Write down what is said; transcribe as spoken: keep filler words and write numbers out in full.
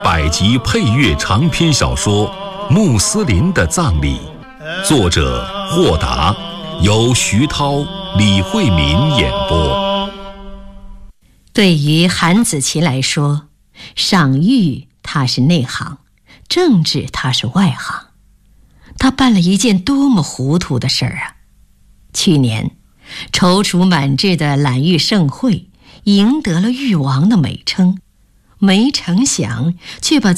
百集配乐长篇小说《穆斯林的葬礼》，作者霍达，由徐涛、李慧敏演播。 对于韩子琪来说，赏玉他是内行，政治他是外行。他办了一件多么糊涂的事儿啊！去年踌躇满志的揽玉盛会赢得了玉王的美称，没成想却把